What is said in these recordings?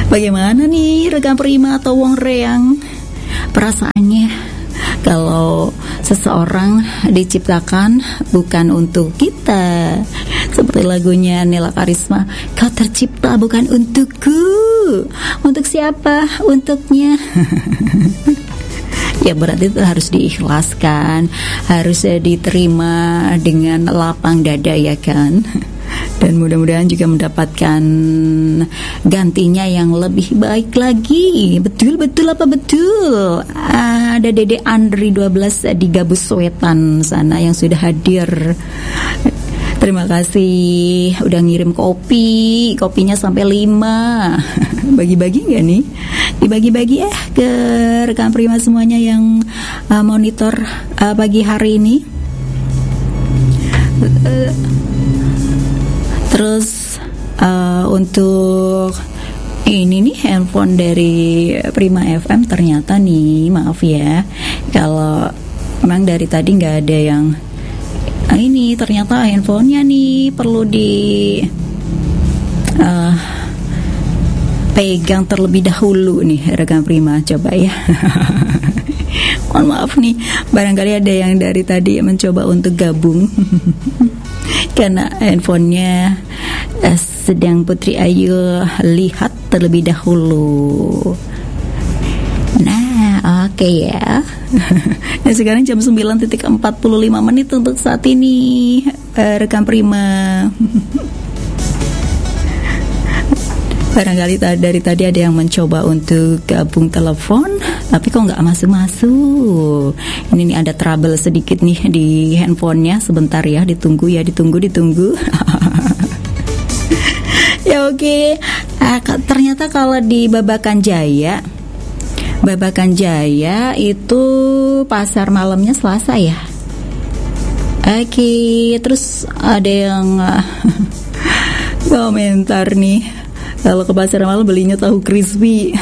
Bagaimana nih rekan Prima atau Wong Reang perasaannya kalau seseorang diciptakan bukan untuk kita? Seperti lagunya Nela Karisma, kau tercipta bukan untukku. Untuk siapa? Untuknya. Ya berarti itu harus diikhlaskan, harus diterima dengan lapang dada, ya kan? Dan mudah-mudahan juga mendapatkan gantinya yang lebih baik lagi. Betul apa betul? Ada Dede Andri 12 di Gabus Wetan sana yang sudah hadir. Terima kasih udah ngirim kopinya sampai 5. Bagi-bagi gak nih? Dibagi-bagi ke rekan Prima semuanya yang monitor pagi hari ini. Terus untuk ini nih handphone dari Prima FM ternyata nih, maaf ya kalau memang dari tadi nggak ada yang ini, ternyata handphonenya nih perlu di pegang terlebih dahulu nih rekan Prima, coba ya. Mohon maaf nih, barangkali ada yang dari tadi mencoba untuk gabung karena handphonenya sedang Putri Ayu lihat terlebih dahulu. Nah, oke ya. Nah, sekarang jam 9.45 untuk saat ini, rekan Prima. Barangkali dari tadi ada yang mencoba untuk gabung telepon, tapi kok nggak masuk-masuk. Ini nih ada trouble sedikit nih di handphonenya. Sebentar ya, ditunggu. Ya oke. Ternyata kalau di Babakan Jaya itu pasar malamnya Selasa ya. Oke, terus ada yang komentar nih, kalau ke pasar malam belinya tahu crispy.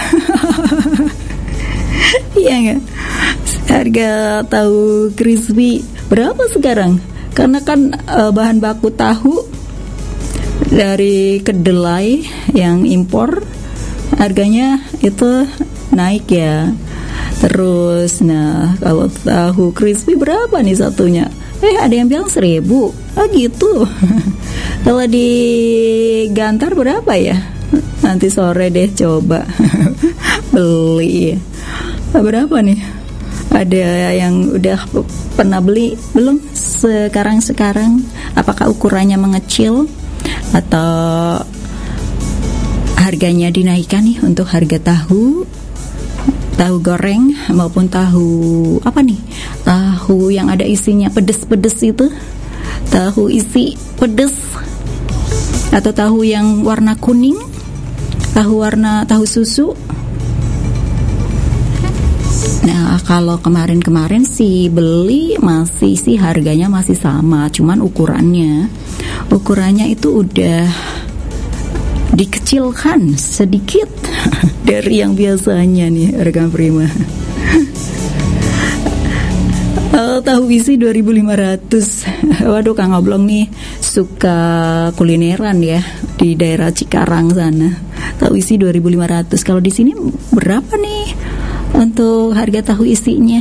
Iya nggak? Harga tahu crispy berapa sekarang? Karena kan bahan baku tahu dari kedelai yang impor harganya itu naik ya. Terus nah kalau tahu crispy berapa nih satunya? Ada yang bilang 1.000. Gitu. Kalau di Gantar berapa ya? Nanti sore deh coba beli. Berapa nih? Ada yang udah pernah beli belum? Sekarang apakah ukurannya mengecil atau harganya dinaikkan nih untuk harga tahu goreng maupun tahu apa nih? Tahu yang ada isinya pedes-pedes itu. Tahu isi pedes atau tahu yang warna kuning? Tahu susu. Nah, kalau kemarin sih beli masih sih harganya masih sama, cuman ukurannya itu udah dikecilkan sedikit dari yang biasanya nih rekan Prima. Tahu isi 2.500. Waduh, Kang Oblong nih suka kulineran ya di daerah Cikarang sana. Tahu isi 2.500. Kalau di sini berapa nih untuk harga tahu isinya?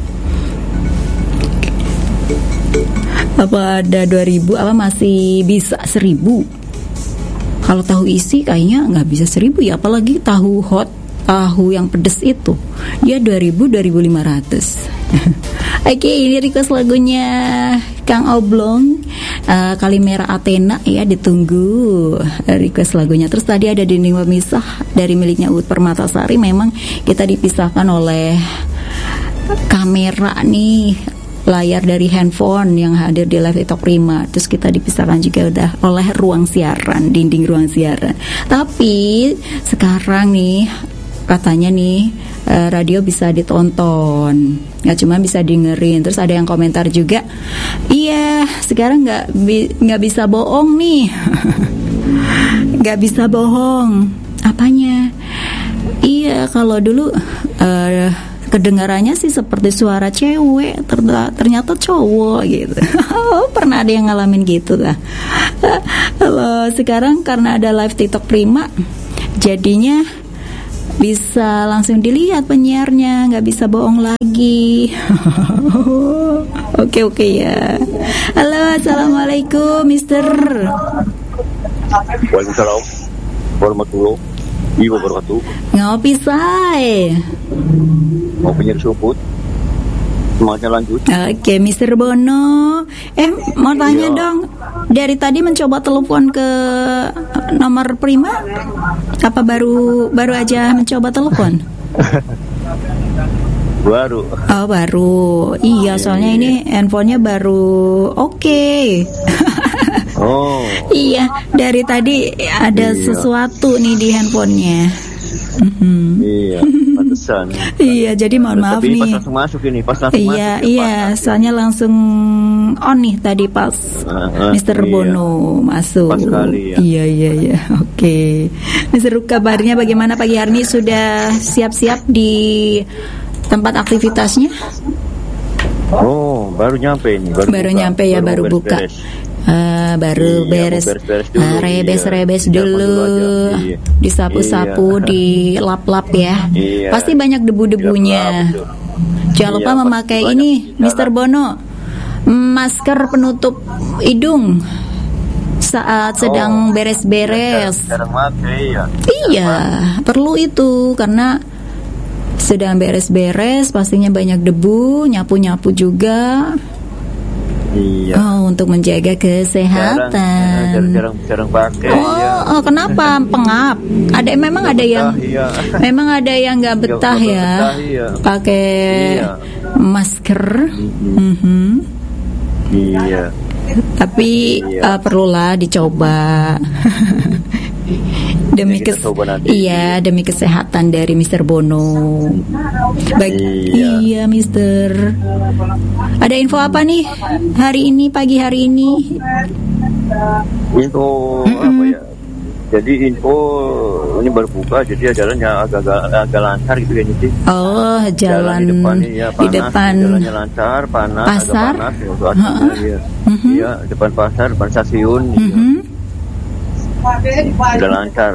Apa ada 2.000? Apa masih bisa 1.000? Kalau tahu isi kayaknya nggak bisa 1.000 ya, apalagi tahu hot, tahu yang pedes itu ya 2.000-2.500. Oke, ini request lagunya Kang Oblong, Kalimera Athena ya, ditunggu request lagunya. Terus tadi ada Dinding Pemisah dari miliknya Uut Permatasari. Memang kita dipisahkan oleh kamera nih, layar dari handphone yang hadir di live TikTok Prima. Terus kita dipisahkan juga udah oleh ruang siaran, dinding ruang siaran. Tapi sekarang nih katanya nih radio bisa ditonton, nggak cuma bisa dengerin. Terus ada yang komentar juga, iya sekarang nggak bisa bohong nih. Nggak bisa bohong apanya? Iya, kalau dulu kedengarannya sih seperti suara cewek, ternyata cowok gitu. Pernah ada yang ngalamin gitu lah. Kalau sekarang karena ada live TikTok Prima, jadinya bisa langsung dilihat penyiarnya, nggak bisa bohong lagi. Oke ya. Halo, assalamualaikum, Mister. Waalaikumsalam warahmatullahi wabarakatuh. Ngopi say. Ngopinya disumput. Semangatnya lanjut. Oke, Mister Bono. Mau tanya dong. Dari tadi mencoba telepon ke nomor Prima? Apa baru aja mencoba telepon? Baru. Oh, baru. Iya, soalnya ini handphonenya baru Oh. Iya, dari tadi ada sesuatu nih di handphonenya. Iya, pantesan. Iya, jadi mohon maaf nih. nih. Pas langsung masuk ini, pas langsung masuk. Iya, soalnya langsung on nih tadi pas Mister Bono masuk. Pas sekali, ya. Iya. Oke. Mister, kabarnya bagaimana pagi hari ini? Sudah siap-siap di tempat aktivitasnya? Oh, baru nyampe ini. Baru nyampe ya, baru buka. Baru beres, rebes dulu, disapu-sapu, dilap-lap ya. Pasti banyak debu-debunya. Jangan lupa memakai ini, Mister Bono, masker penutup hidung saat sedang beres-beres. Iya, perlu itu karena sedang beres-beres, pastinya banyak debu, nyapu-nyapu juga. Iya. Oh, untuk menjaga kesehatan. Jarang pakai. Oh, kenapa? Pengap. Memang ada yang nggak betah ya. Pakai masker. Iya. Tapi perlulah dicoba. demi demi kesehatan dari Mister Bono. Iya, Mister. Ada info apa nih pagi hari ini? Info apa ya? Jadi info ini baru buka, jadi jalannya agak lancar gitu kayaknya sih. Oh, jalan di depan jalannya lancar, pasar. Agak panas, iya, depan pasar, depan stasiun. Udah lancar.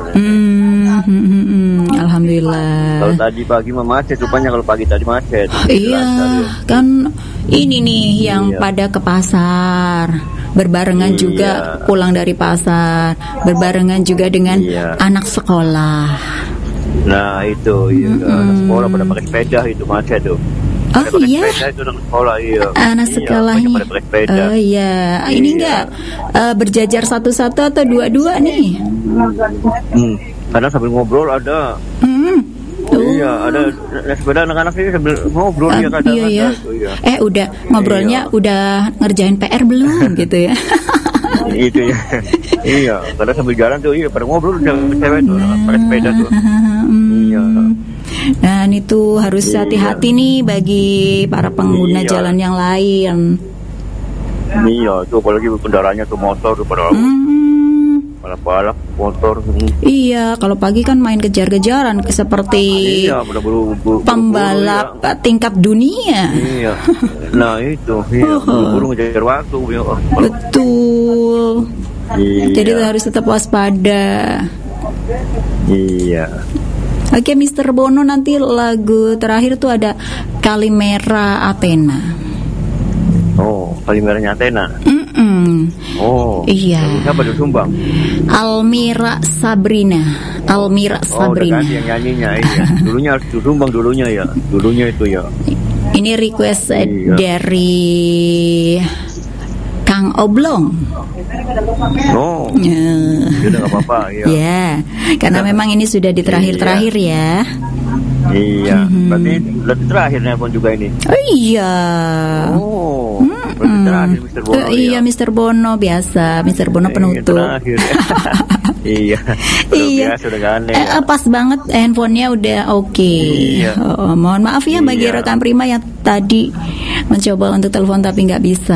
Alhamdulillah. Kalau tadi pagi macet, rupanya kalau pagi tadi macet. Iya, kan ini nih yang pada ke pasar, berbarengan juga pulang dari pasar, berbarengan juga dengan anak sekolah. Nah itu, anak sekolah pada pakai sepeda itu macet tuh. Oh iya, itu anak sekolah, anak sekolahnya. Oh iya, ini enggak berjajar satu-satu atau dua-dua nih? Kadang sambil ngobrol ada. Iya, ada sepeda anak-anak ini sambil ngobrol ya kadang. Iya. Udah ngobrolnya udah ngerjain PR belum gitu ya? Itu ya. Iya, kadang sambil jalan tuh pada ngobrol dengan cewek tuh, pakai sepeda tuh. Iya. Dan itu harus hati-hati nih bagi para pengguna jalan yang lain. Iya, tuh apalagi kendaraannya tuh motor tuh pada balap motor. Iya, kalau pagi kan main kejar-kejaran seperti pembalap tingkat dunia. Iya. Nah itu, buru ngejar waktu. Betul. Jadi harus tetap waspada. Iya. Oke, Mister Bono, nanti lagu terakhir tuh ada Kalimera Athena. Oh, Kalimeranya Athena. Oh, iya. Siapa di Sumbang? Almira Sabrina. Oh, udah ganti yang nyanyinya. Iya. Dulunya harus di Sumbang dulunya itu ya. Ini request dari Kang Oblong. Oh, sudah nggak apa-apa. Ya, karena memang ini sudah di terakhir-terakhir ya. Iya, berarti terakhir nelpon juga ini. Oh iya. Oh, berarti terakhir Mister Bono. Iya, Mister Bono biasa, Mister Bono penutup. Terakhir. Iya. Biasa udah gandeng. Pas banget handphonenya udah oke. Iya. Mohon maaf ya bagi rekan Prima yang tadi mencoba untuk telepon tapi nggak bisa.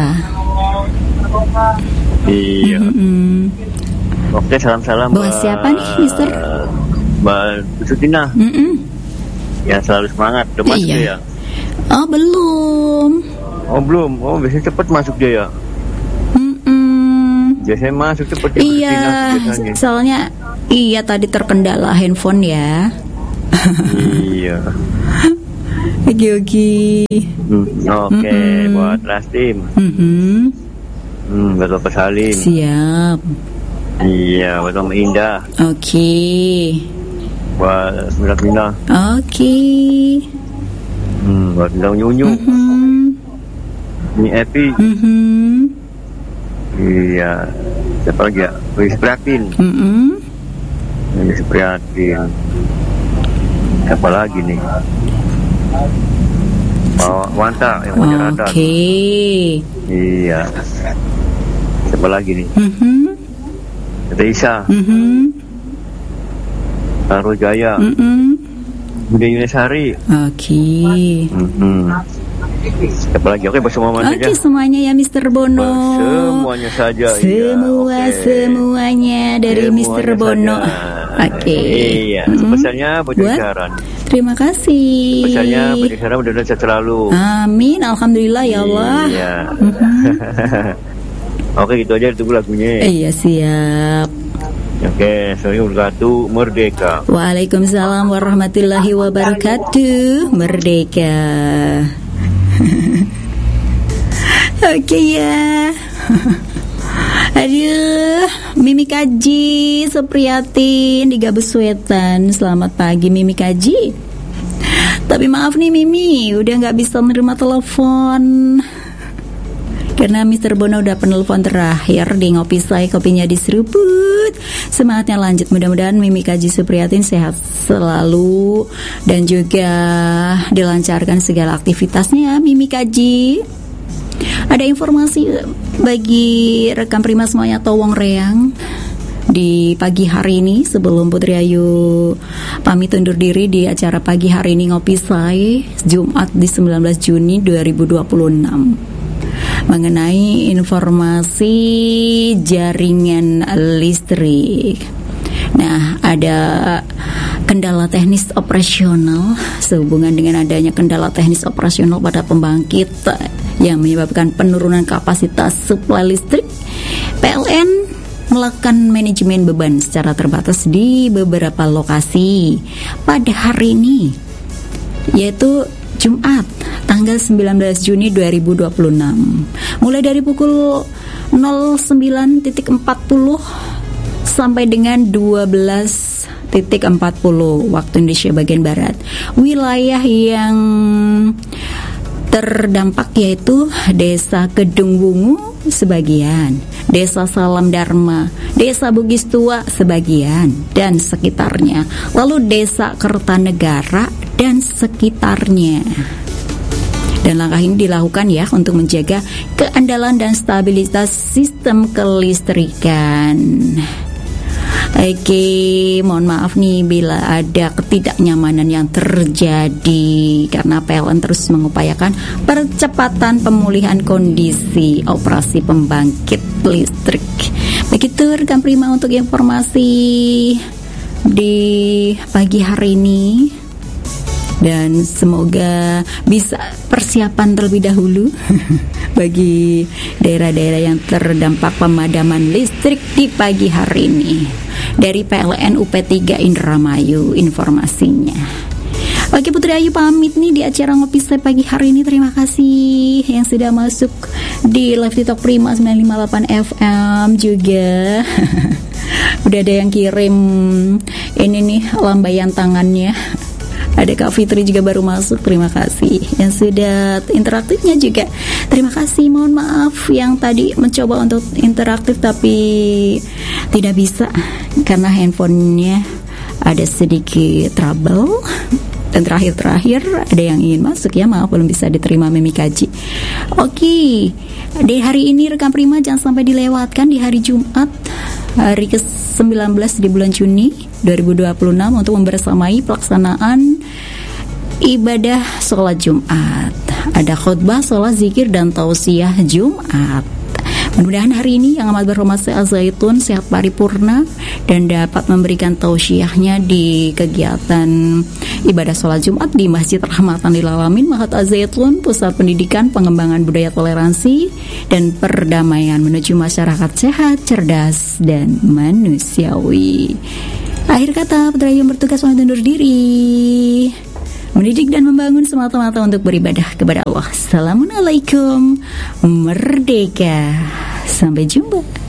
Iya. Oke, salam-salam. Buat siapa nih, Mister? Mbak Sutina. Ya selalu semangat. Udah masuk ya? Oh belum. Oh belum. Oh biasanya cepet masuk dia ya. Biasanya masuk cepet. Iya. Soalnya tadi terkendala handphone ya. Iya. Oke. Oke, buat Rastim. Buat Bapak Salim. Siap. Iya, buat Mama Indah. Oke. Buat Mina. Oke. Buat Nyunyu. Ini Epi. Iya. Siapa lagi ya? Wis Prihatin. Wis Prihatin. Siapa lagi nih? Wanta yang Majaratan. Oke. Iya. Siapa lagi nih? Reisa. Taro Jaya. Budi Yunesari. Oke. Siapa lagi? Oke, bersama saja. Oke, semuanya ya Mr. Bono. Semuanya saja. Semuanya dari Semuanya Mr. Bono. Oke. Iya, pesannya buat siaran. Terima kasih. Pesannya buat siaran mudah-mudahan sehat selalu. Amin, alhamdulillah ya Allah. Iya. Oke, gitu aja, tunggu lagunya. Iya, siap. Oke, assalamualaikum warahmatullahi wabarakatuh. Merdeka. Waalaikumsalam warahmatullahi wabarakatuh. Merdeka. Oke ya. Aduh, Mimi Kaji Supriyatin di Gabus Wetan. Selamat pagi Mimi Kaji. Tapi maaf nih Mimi, udah gak bisa menerima telepon karena Mr. Bono udah penelpon terakhir di Ngopi Say, kopinya diseruput. Semangatnya lanjut, mudah-mudahan Mimi Kaji Supriyatin sehat selalu dan juga dilancarkan segala aktivitasnya Mimi Kaji. Ada informasi bagi rekan Prima semuanya Towong Reang di pagi hari ini sebelum Putri Ayu pamit undur diri di acara pagi hari ini Ngopi Say Jumat di 19 Juni 2026 mengenai informasi jaringan listrik. Nah, ada kendala teknis operasional sehubungan dengan adanya kendala teknis operasional pada pembangkit yang menyebabkan penurunan kapasitas suplai listrik. PLN melakukan manajemen beban secara terbatas di beberapa lokasi pada hari ini, yaitu Jumat tanggal 19 Juni 2026 mulai dari pukul 09.40 sampai dengan 12.40 waktu Indonesia bagian Barat. Wilayah yang terdampak yaitu Desa Kedung Wungu sebagian, Desa Salam Dharma, Desa Bugis Tua sebagian dan sekitarnya, lalu Desa Kertanegara dan sekitarnya. Dan langkah ini dilakukan ya untuk menjaga keandalan dan stabilitas sistem kelistrikan. Oke, mohon maaf nih bila ada ketidaknyamanan yang terjadi karena PLN terus mengupayakan percepatan pemulihan kondisi operasi pembangkit listrik. Begitu rekan Prima untuk informasi di pagi hari ini. Dan semoga bisa persiapan terlebih dahulu bagi daerah-daerah yang terdampak pemadaman listrik di pagi hari ini. Dari PLN UP3 Indramayu informasinya. Oke, Putri Ayu pamit nih di acara Ngopi Say pagi hari ini. Terima kasih yang sudah masuk di live TikTok Prima 958 FM juga. Udah ada yang kirim ini nih lambaian tangannya. Ada Kak Fitri juga baru masuk, terima kasih. Yang sudah interaktifnya juga, terima kasih. Mohon maaf yang tadi mencoba untuk interaktif tapi tidak bisa karena handphonenya ada sedikit trouble. Dan terakhir ada yang ingin masuk ya, maaf belum bisa diterima Mimi Kaji. Oke, di hari ini rekan Prima jangan sampai dilewatkan di hari Jumat, hari ke-19 di bulan Juni 2026 untuk membersamai pelaksanaan ibadah sholat Jumat. Ada khutbah, sholat, zikir, dan tausiah Jumat. Mudah-mudahan hari ini yang amat berhormat Al-Zaitun sehat paripurna dan dapat memberikan tausiahnya di kegiatan ibadah sholat Jumat di Masjid Rahmatan lil Alamin Mahat Al-Zaitun, Pusat Pendidikan Pengembangan Budaya Toleransi dan Perdamaian menuju masyarakat sehat, cerdas, dan manusiawi. Akhir kata, Putra yang bertugas untuk undur diri. mendidik dan membangun semata-mata untuk beribadah kepada Allah. Assalamualaikum, merdeka. Sampai jumpa.